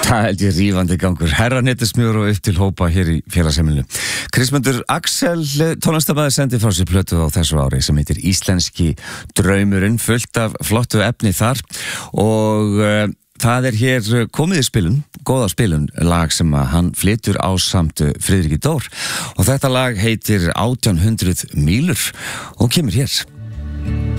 Það held ég rífandi gangur. Herranetismjör og upp til hópa hér í félagsheimilinu. Kristmundur Axel, tónlistarmaður, sendi frá sér plötu á þessu ári sem heitir Íslenski draumurinn, fullt af flottu efni þar og það hér komið í spilun, góða spilun, lag sem að hann flytur ásamt Friðriki Dór og þetta lag heitir 1800 mílur og kemur hér.